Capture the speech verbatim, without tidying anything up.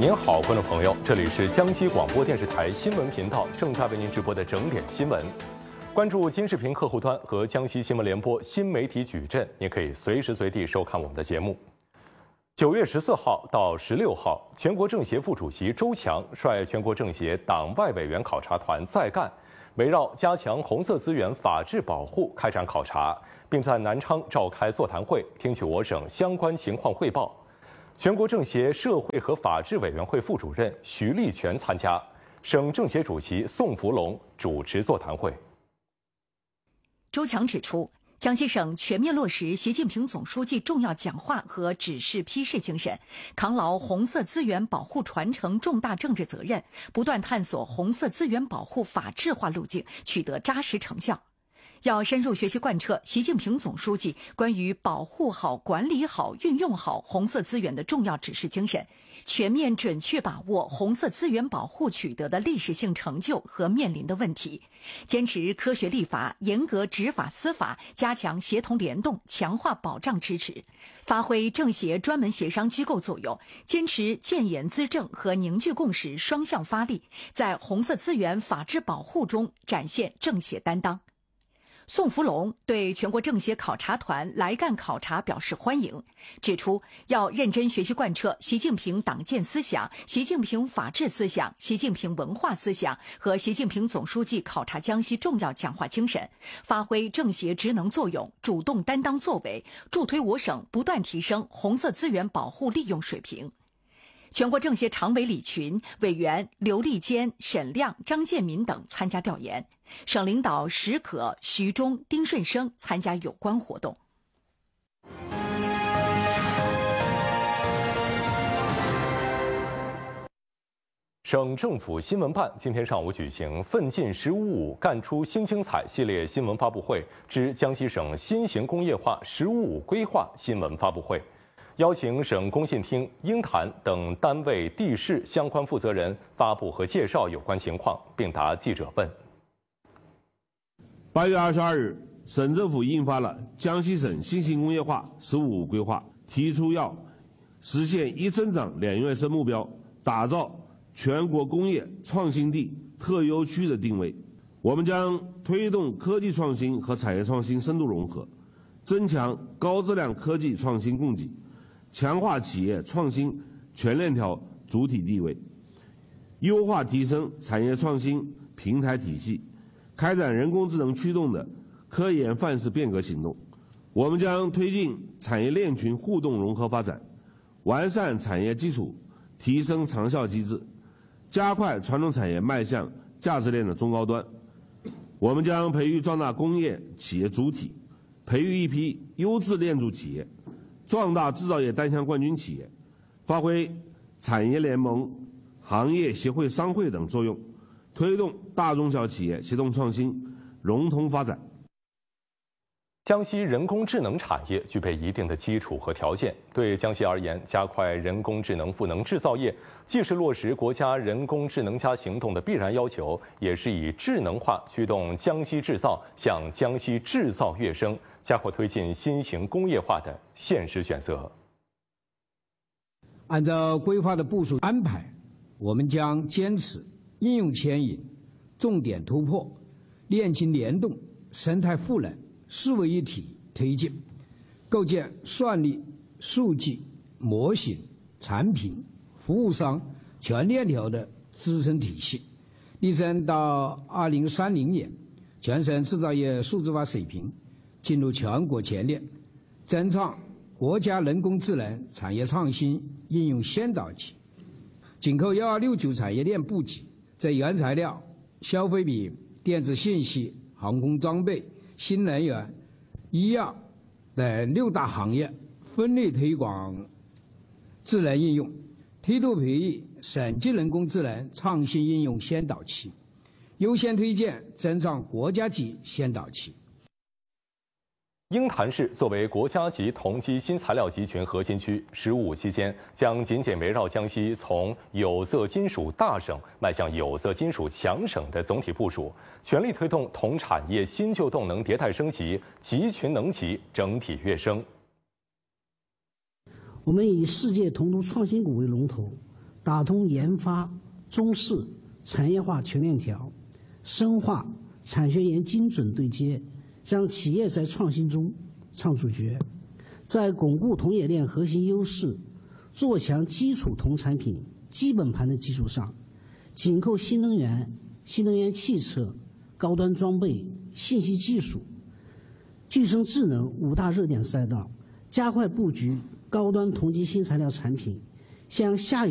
您好，观众朋友，这里是江西广播电视台新闻频道正在为您直播的整点新闻。关注金视频客户端和江西新闻联播新媒体矩阵，您可以随时随地收看我们的节目。九月十四号到十六号，全国政协副主席周强率全国政协党外委员考察团在赣，围绕加强红色资源法治保护开展考察，并在南昌召开座谈会，听取我省相关情况汇报。全国政协社会和法制委员会副主任徐立全参加，省政协主席宋福龙主持座谈会。 周强指出，江西省全面落实习近平总书记重要讲话和指示批示精神，扛牢红色资源保护传承重大政治责任，不断探索红色资源保护法治化路径，取得扎实成效。要深入学习贯彻习近平总书记关于保护好、管理好、运用好红色资源的重要指示精神，全面准确把握红色资源保护取得的历史性成就和面临的问题，坚持科学立法、严格执法司法，加强协同联动，强化保障支持，发挥政协专门协商机构作用，坚持建言资政和凝聚共识双向发力，在红色资源法治保护中展现政协担当。宋福龙对全国政协考察团来赣考察表示欢迎，指出要认真学习贯彻习近平党建思想、习近平法治思想、习近平文化思想和习近平总书记考察江西重要讲话精神，发挥政协职能作用，主动担当作为，助推我省不断提升红色资源保护利用水平。全国政协常委李群、委员刘立坚、沈亮、张建民等参加调研，省领导石可、徐忠、丁顺生参加有关活动。 省政府新闻办今天上午举行“奋进“十五五”干出新精彩”系列新闻发布会之江西省新型工业化“十五五”规划新闻发布会。邀请省工信厅、鹰潭等单位地市相关负责人发布和介绍有关情况，并答记者问。 八月二十二日，省政府印发了《江西省新型工业化“十五五”规划》，提出要实现一增长两跃升目标，打造全国工业创新地特优区的定位。我们将推动科技创新和产业创新深度融合，增强高质量科技创新供给，强化企业创新全链条主体地位，优化提升产业创新平台体系，开展人工智能驱动的科研范式变革行动。我们将推进产业链群互动融合发展，完善产业基础，提升长效机制，加快传统产业迈向价值链的中高端。我们将培育壮大工业企业主体，培育一批优质链主企业，壮大制造业单项冠军企业，发挥产业联盟、行业协会、商会等作用，推动大中小企业协同创新、融通发展。 江西人工智能产业具备一定的基础和条件，对江西而言，加快人工智能赋能制造业，既是落实国家人工智能加行动的必然要求，也是以智能化驱动江西制造向江西制造跃升，加快推进新型工业化的现实选择。 按照规划的部署安排，我们将坚持应用牵引、重点突破、链情联动、生态赋能四位一体推进，构建算力、数据、模型、产品、服务商全链条的支撑体系，力争到二零三零年，全省制造业数字化水平进入全国前列，增创国家人工智能产业创新应用先导期。紧扣一二六九产业链布局，在原材料、消费品、电子信息、航空装备、新能源、医药等六大行业分类推广智能应用，梯度培育省级人工智能创新应用先导期，优先推荐增创国家级先导期。 鹰潭市作为国家级同基新材料集群核心区，“十五五”期间将紧紧围绕江西从有色金属大省迈向有色金属强省的总体部署，全力推动同产业新旧动能迭代升级、集群能级整体跃升。 我们以世界铜炉创新股为龙头， 打通研发、中试、产业化全链条，深化产学研精准对接，让企业在创新中唱主角，在巩固同冶炼核心优势、做强基础铜产品基本盘的基础上，紧扣新能源、新能源汽车、高端装备、信息技术、具生智能五大热点赛道，加快布局高端铜基新材料产品，向下